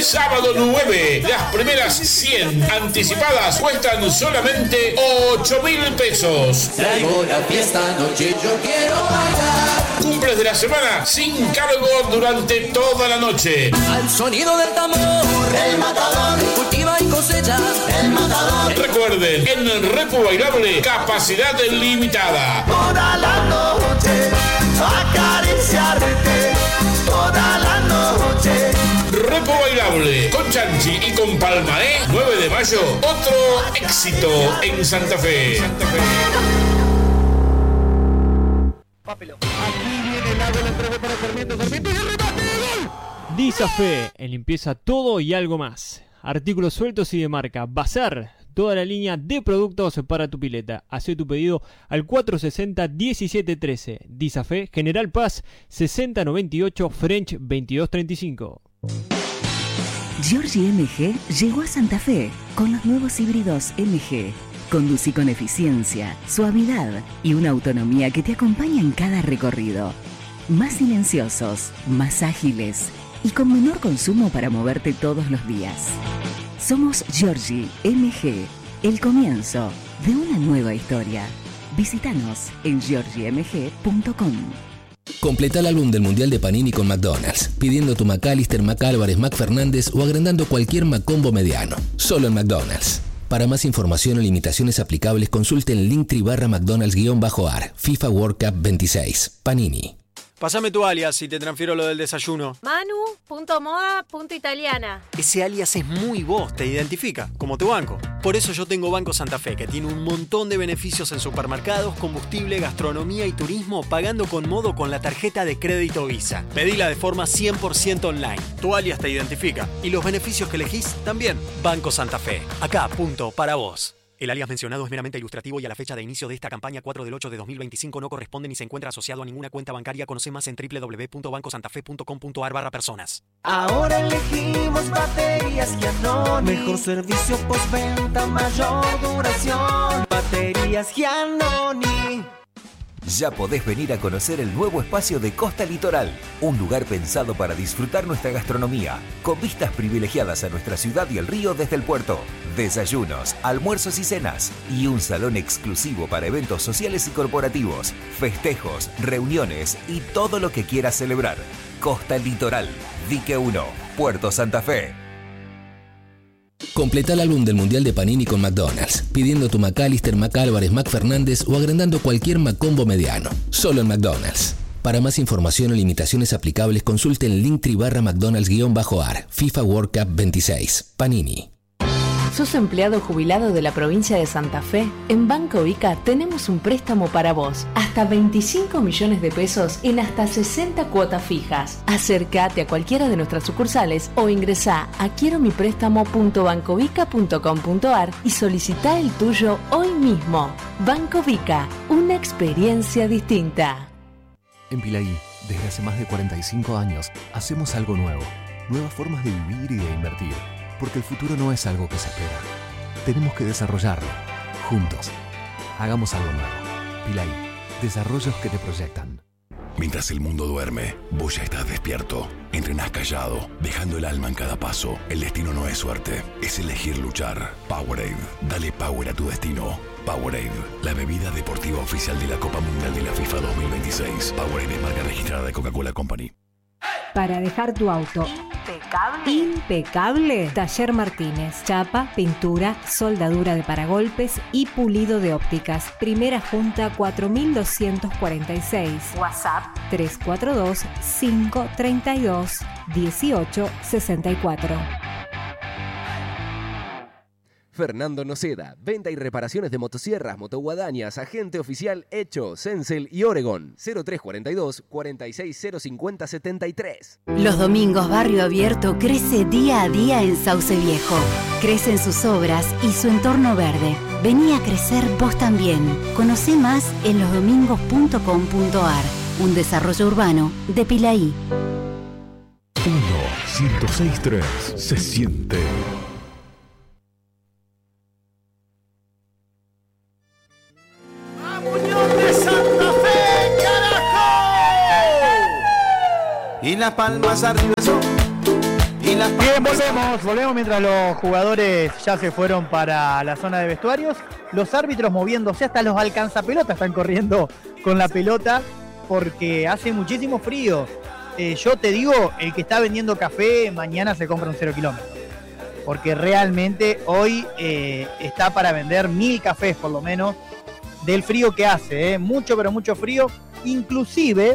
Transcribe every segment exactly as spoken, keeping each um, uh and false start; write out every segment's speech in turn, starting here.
Sábado nueve, las primeras cien anticipadas cuestan solamente ocho mil pesos. Traigo la fiesta noche, yo quiero bailar. Cumples de la semana sin cargo durante toda la noche. Al sonido del tambor, el matador cultiva y cosecha, el matador. Recuerden, en el Repo Bailable, capacidad limitada. Toda la noche, acariciarte, toda la noche. Repo Bailable, con Chanchi y con Palmaé, nueve de mayo, otro éxito en Santa Fe. Santa Fe. Aquí viene el agua, la entregó para Sarmiento, Sarmiento y el remate, ¡gol! Disafe, en limpieza todo y algo más. Artículos sueltos y de marca. Bazar, toda la línea de productos para tu pileta. Hacé tu pedido al cuatro sesenta, diecisiete trece. Disafe, General Paz, sesenta noventa y ocho, French veintidós treinta y cinco. Giorgi M G llegó a Santa Fe con los nuevos híbridos M G. Conducí con eficiencia, suavidad y una autonomía que te acompaña en cada recorrido. Más silenciosos, más ágiles y con menor consumo para moverte todos los días. Somos Giorgi M G, el comienzo de una nueva historia. Visítanos en giorgi m g punto com. Completa el álbum del Mundial de Panini con McDonald's, pidiendo tu McAllister, McAlvarez, McFernández o agrandando cualquier McCombo mediano. Solo en McDonald's. Para más información o limitaciones aplicables, consulte el Linktree barra McDonald's-A R, FIFA World Cup veintiséis. Panini. Pásame tu alias y te transfiero lo del desayuno. Manu.moda.italiana. Ese alias es muy vos, te identifica, como tu banco. Por eso yo tengo Banco Santa Fe, que tiene un montón de beneficios en supermercados, combustible, gastronomía y turismo, pagando con modo con la tarjeta de crédito Visa. Pedila de forma cien por ciento online. Tu alias te identifica. Y los beneficios que elegís también. Banco Santa Fe. Acá, punto, para vos. El alias mencionado es meramente ilustrativo y a la fecha de inicio de esta campaña cuatro del ocho de dos mil veinticinco no corresponde ni se encuentra asociado a ninguna cuenta bancaria. Conoce más en doble u doble u doble u punto banco santa fe punto com punto a r barra personas. Ahora elegimos baterías Giannoni. Mejor servicio postventa, mayor duración. Baterías Giannoni. Ya podés venir a conocer el nuevo espacio de Costa Litoral, un lugar pensado para disfrutar nuestra gastronomía, con vistas privilegiadas a nuestra ciudad y el río desde el puerto, desayunos, almuerzos y cenas, y un salón exclusivo para eventos sociales y corporativos, festejos, reuniones y todo lo que quieras celebrar. Costa Litoral, Dique uno, Puerto Santa Fe. Completa el álbum del Mundial de Panini con McDonald's, pidiendo tu McAllister, McAlvarez, McFernández o agrandando cualquier McCombo mediano. Solo en McDonald's. Para más información o limitaciones aplicables, consulte el Linktree barra McDonald's-A R, FIFA World Cup veintiséis. Panini. ¿Sos empleado jubilado de la provincia de Santa Fe? En Banco Vica tenemos un préstamo para vos. Hasta veinticinco millones de pesos en hasta sesenta cuotas fijas. Acércate a cualquiera de nuestras sucursales o ingresá a quiero mi préstamo punto bancovica punto com punto a r y solicitá el tuyo hoy mismo. Banco Vica, una experiencia distinta. En Pilaí, desde hace más de cuarenta y cinco años, hacemos algo nuevo. Nuevas formas de vivir y de invertir. Porque el futuro no es algo que se espera. Tenemos que desarrollarlo, juntos. Hagamos algo nuevo. Pilaí, desarrollos que te proyectan. Mientras el mundo duerme, vos ya estás despierto. Entrenás callado, dejando el alma en cada paso. El destino no es suerte, es elegir luchar. Powerade, dale power a tu destino. Powerade, la bebida deportiva oficial de la Copa Mundial de la FIFA dos mil veintiséis. Powerade es marca registrada de Coca-Cola Company. Para dejar tu auto impecable, impecable, Taller Martínez. Chapa, pintura, soldadura de paragolpes y pulido de ópticas. Primera Junta cuatro mil doscientos cuarenta y seis. WhatsApp tres cuatro dos, cinco tres dos, uno ocho seis cuatro. Fernando Noceda, venta y reparaciones de motosierras, motoguadañas, agente oficial Hecho, Cencel y Oregon. cero tres cuarenta y dos, cuarenta y seis cero cincuenta setenta y tres. Los domingos Barrio Abierto crece día a día en Sauce Viejo. Crecen sus obras y su entorno verde. Vení a crecer vos también. Conocé más en los domingos punto com punto a r. Un desarrollo urbano de Pilaí. uno, ciento seis punto tres. Se siente. Y las palmas arriba son, y Bien, volvemos, volvemos mientras los jugadores ya se fueron para la zona de vestuarios. Los árbitros moviéndose, hasta los alcanzapelotas están corriendo con la pelota porque hace muchísimo frío. Eh, yo te digo, el que está vendiendo café mañana se compra un cero kilómetro. Porque realmente hoy eh, está para vender mil cafés por lo menos del frío que hace. Eh. Mucho, pero mucho frío. Inclusive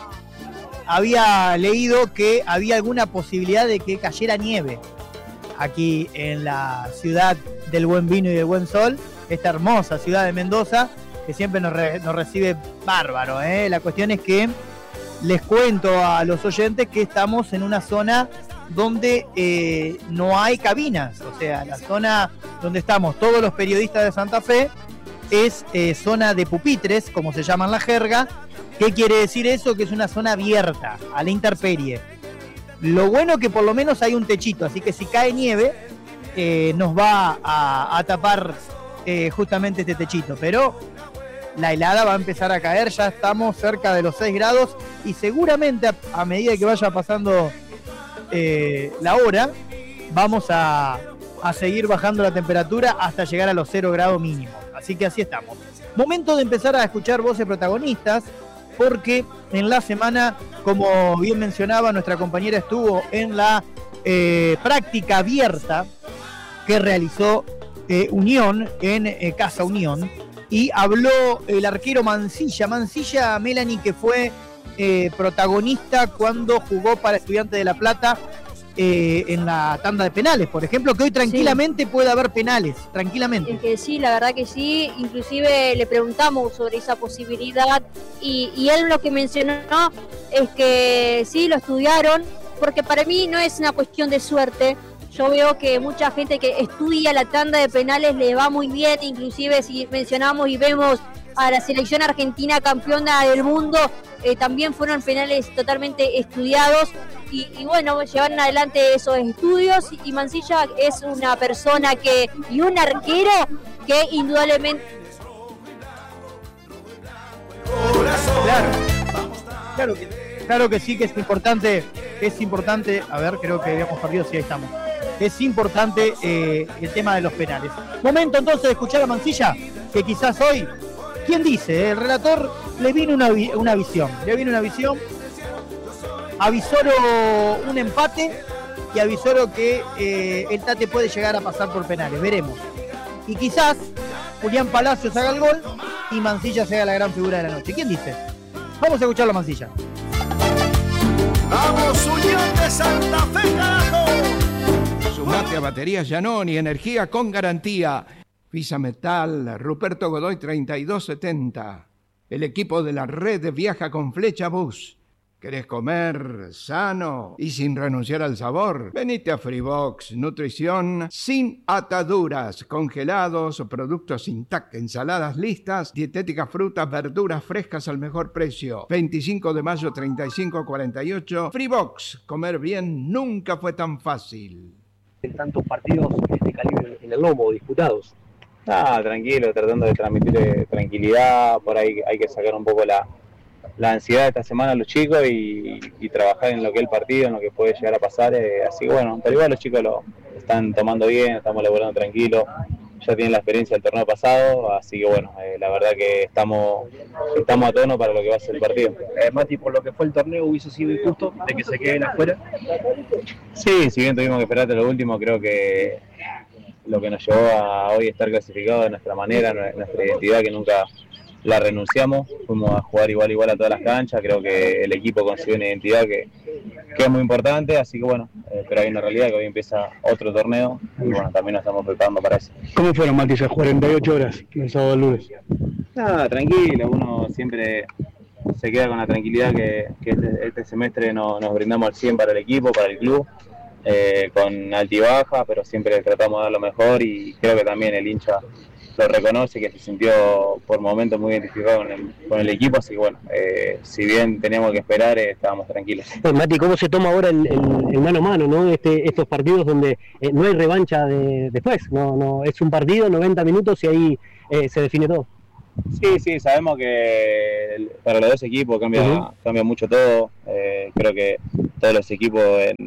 había leído que había alguna posibilidad de que cayera nieve aquí en la ciudad del buen vino y del buen sol, esta hermosa ciudad de Mendoza, que siempre nos, re, nos recibe bárbaro. ¿eh? La cuestión es que les cuento a los oyentes que estamos en una zona donde eh, no hay cabinas, o sea, la zona donde estamos todos los periodistas de Santa Fe es eh, zona de pupitres, como se llama en la jerga. ¿Qué quiere decir eso? Que es una zona abierta, a la intemperie. Lo bueno que por lo menos hay un techito, así que si cae nieve, eh, nos va a, a tapar eh, justamente este techito. Pero la helada va a empezar a caer, ya estamos cerca de los seis grados y seguramente a, a medida que vaya pasando eh, la hora, vamos a, a seguir bajando la temperatura hasta llegar a los cero grados mínimos. Así que así estamos. Momento de empezar a escuchar voces protagonistas, porque en la semana, como bien mencionaba, nuestra compañera estuvo en la eh, práctica abierta que realizó eh, Unión en eh, Casa Unión, y habló el arquero Mancilla, Mancilla Melanie, que fue eh, protagonista cuando jugó para Estudiantes de La Plata eh, en la tanda de penales, por ejemplo, que hoy tranquilamente sí puede haber penales, tranquilamente. Es que sí, la verdad que sí, inclusive le preguntamos sobre esa posibilidad y, y él lo que mencionó es que sí, lo estudiaron, porque para mí no es una cuestión de suerte. Yo veo que mucha gente que estudia la tanda de penales le va muy bien, inclusive si mencionamos y vemos a la selección argentina campeona del mundo, eh, también fueron penales totalmente estudiados y, y bueno, llevaron adelante esos estudios y Mancilla es una persona que y un arquero que indudablemente... Claro, claro que, claro que sí, que es importante, es importante, a ver, creo que habíamos perdido, sí, ahí estamos. Es importante eh, el tema de los penales. Momento entonces de escuchar a Mancilla, que quizás hoy, ¿quién dice? El relator le vino una, una visión, le vino una visión, avisoro un empate y avisoro que eh, el Tate puede llegar a pasar por penales, veremos. Y quizás Julián Palacios haga el gol y Mancilla sea la gran figura de la noche. ¿Quién dice? Vamos a escucharlo a Mancilla. ¡Vamos, Unión de Santa Fe, carajo! Sumate a Baterías Giannoni, energía con garantía. Visa Metal, Ruperto Godoy treinta y dos setenta. El equipo de la red viaja con Flecha Bus. ¿Querés comer sano y sin renunciar al sabor? Venite a Freebox, nutrición sin ataduras, congelados, productos intactos, ensaladas listas, dietéticas, frutas, verduras frescas al mejor precio. veinticinco de mayo, treinta y cinco cuarenta y ocho. Freebox, comer bien nunca fue tan fácil. En tantos partidos de este calibre en el lomo disputados. Ah, tranquilo, tratando de transmitir tranquilidad, por ahí hay que sacar un poco la, la ansiedad de esta semana a los chicos y, y trabajar en lo que es el partido, en lo que puede llegar a pasar, eh, así que bueno, pero igual los chicos lo están tomando bien, estamos laburando tranquilos, ya tienen la experiencia del torneo pasado, así que bueno, eh, la verdad que estamos estamos a tono para lo que va a ser el partido. Eh, Mati, por lo que fue el torneo, ¿hubiese sido injusto de que se queden afuera? Sí, si bien tuvimos que esperar hasta lo último, creo que lo que nos llevó a hoy estar clasificados de nuestra manera, nuestra identidad, que nunca la renunciamos, fuimos a jugar igual igual a todas las canchas, creo que el equipo consiguió una identidad que, que es muy importante, así que bueno, eh, pero hay una realidad que hoy empieza otro torneo y bueno, también nos estamos preparando para eso. ¿Cómo fueron, Mati, esas cuarenta y ocho horas el sábado al lunes? Nada, tranquilo, uno siempre se queda con la tranquilidad que, que este, este semestre no, nos brindamos al cien para el equipo, para el club, eh, con altibaja, pero siempre tratamos de dar lo mejor y creo que también el hincha lo reconoce, que se sintió por momentos muy identificado con el, con el equipo, así que bueno, eh, si bien teníamos que esperar, eh, estábamos tranquilos. Eh, Mati, ¿cómo se toma ahora el, el, el mano a mano, ¿no? Este, estos partidos donde eh, no hay revancha de, después, no, no, es un partido, noventa minutos y ahí eh, se define todo? Sí, sí, sabemos que para los dos equipos cambia, uh-huh. cambia mucho todo, eh, creo que todos los equipos en,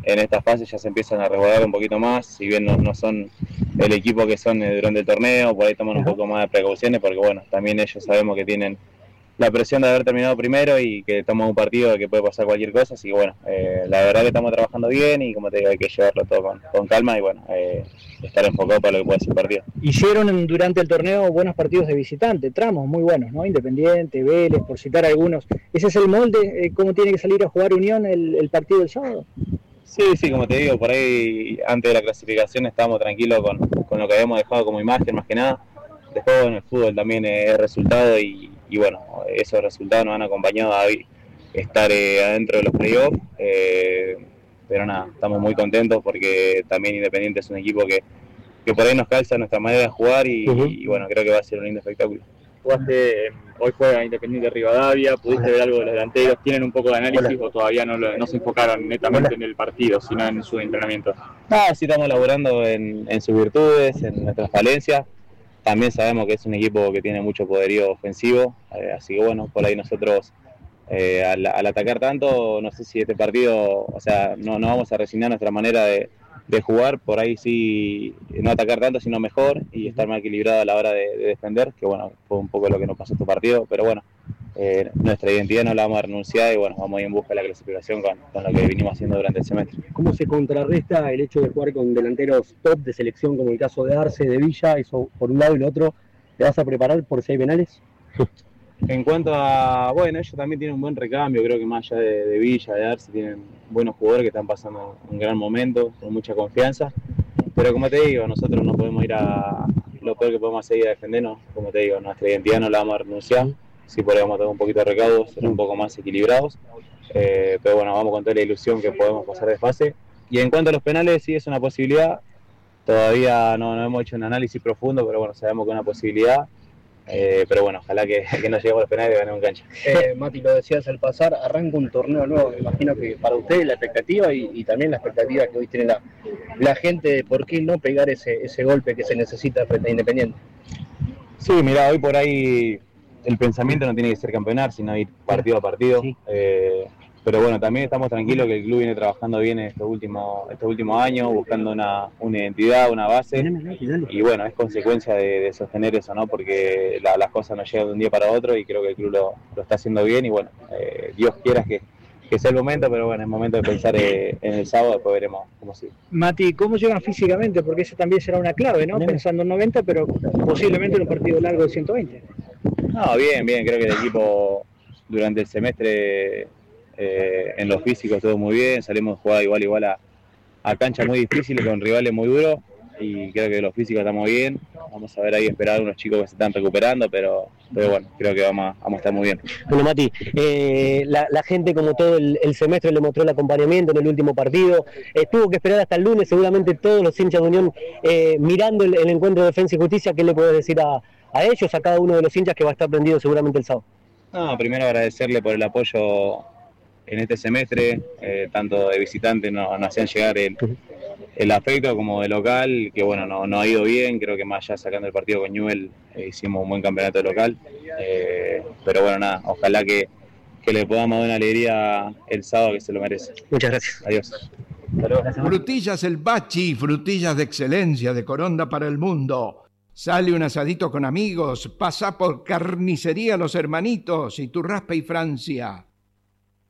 en esta fase ya se empiezan a resguardar un poquito más, si bien no, no son el equipo que son durante el torneo, por ahí toman un poco más de precauciones, porque bueno, también ellos sabemos que tienen la presión de haber terminado primero y que estamos en un partido que puede pasar cualquier cosa, así que bueno, eh, la verdad que estamos trabajando bien y como te digo, hay que llevarlo todo con, con calma y bueno, eh, estar enfocado para lo que puede ser el partido. Hicieron en, durante el torneo buenos partidos de visitante, tramos muy buenos, ¿no? Independiente, Vélez, por citar algunos. ¿Ese es el molde? Eh, ¿Cómo tiene que salir a jugar Unión el, el partido del sábado? Sí, sí, como te digo, por ahí antes de la clasificación estábamos tranquilos con, con lo que habíamos dejado como imagen más que nada. Después en el fútbol también es resultado y, y bueno, esos resultados nos han acompañado a estar eh, adentro de los playoffs, eh, pero nada, estamos muy contentos porque también Independiente es un equipo que, que por ahí nos calza nuestra manera de jugar y, uh-huh. y bueno, creo que va a ser un lindo espectáculo. Jugaste, hoy juega Independiente Rivadavia, ¿pudiste ver algo de los delanteros? ¿Tienen un poco de análisis Hola. o todavía no, lo, no se enfocaron netamente Hola. en el partido, sino en su entrenamiento? Ah, sí, estamos laburando en, en sus virtudes, en nuestras falencias. También sabemos que es un equipo que tiene mucho poderío ofensivo, eh, así que bueno, por ahí nosotros eh, al, al atacar tanto, no sé si este partido, o sea, no, no vamos a resignar nuestra manera de, de jugar, por ahí sí, no atacar tanto, sino mejor y estar más equilibrado a la hora de, de defender, que bueno, fue un poco lo que nos pasó este partido, pero bueno, eh, nuestra identidad no la vamos a renunciar y bueno, vamos a ir en busca de la clasificación con, con lo que venimos haciendo durante el semestre. ¿Cómo se contrarresta el hecho de jugar con delanteros top de selección como el caso de Arce, de Villa, eso por un lado y lo otro, ¿te vas a preparar por si hay penales? En cuanto a, bueno, ellos también tienen un buen recambio, creo que más allá de, de Villa, de Arce, tienen buenos jugadores que están pasando un gran momento, con mucha confianza, pero como te digo, nosotros no podemos ir a, lo peor que podemos hacer es a defendernos, como te digo, nuestra identidad no la vamos a renunciar, sí podríamos tener un poquito de recaudo, ser un poco más equilibrados, eh, pero bueno, vamos con toda la ilusión que podemos pasar de fase. Y en cuanto a los penales, sí es una posibilidad, todavía no, no hemos hecho un análisis profundo, pero bueno, sabemos que es una posibilidad, eh, pero bueno, ojalá que, que no lleguemos a los penales y ganemos en cancha. Eh, Mati, lo decías al pasar, arranca un torneo nuevo, me imagino que para ustedes la expectativa y, y también la expectativa que hoy tiene la, la gente de por qué no pegar ese, ese golpe que se necesita frente a Independiente. Sí, mira, hoy por ahí el pensamiento no tiene que ser campeonar, sino ir partido a partido. Sí. Eh, pero bueno, también estamos tranquilos que el club viene trabajando bien en estos últimos, estos últimos años, buscando una, una identidad, una base. Y bueno, es consecuencia de, de sostener eso, ¿no? Porque la, las cosas no llegan de un día para otro y creo que el club lo, lo está haciendo bien. Y bueno, eh, Dios quiera que, que sea el momento, pero bueno, es el momento de pensar eh, en el sábado, después veremos cómo sigue. Mati, ¿cómo llegan físicamente? Porque eso también será una clave, ¿no? Pensando en noventa, pero posiblemente en un partido largo de ciento veinte. No, bien, bien, creo que el equipo durante el semestre eh, en los físicos estuvo muy bien, salimos a jugar igual igual a, a canchas muy difíciles con rivales muy duros y creo que los físicos estamos bien, vamos a ver ahí, esperar a unos chicos que se están recuperando, pero, pero bueno, creo que vamos a, vamos a estar muy bien. Bueno, Mati, eh, la, la gente como todo el, el semestre le mostró el acompañamiento en el último partido, eh, tuvo que esperar hasta el lunes, seguramente todos los hinchas de Unión eh, mirando el, el encuentro de Defensa y Justicia, ¿qué le puedes decir a a ellos, a cada uno de los hinchas que va a estar prendido seguramente el sábado? No, primero agradecerle por el apoyo en este semestre, eh, tanto de visitantes nos, nos hacían llegar el, el afecto como de local, que bueno, no, no ha ido bien, creo que más allá sacando el partido con Newell eh, hicimos un buen campeonato de local, eh, pero bueno, nada, ojalá que, que le podamos dar una alegría el sábado que se lo merece. Muchas gracias. Adiós. Frutillas El Bachi, frutillas de excelencia de Coronda para el mundo. Sale un asadito con amigos, pasa por Carnicería Los Hermanitos y tu Raspa y Francia.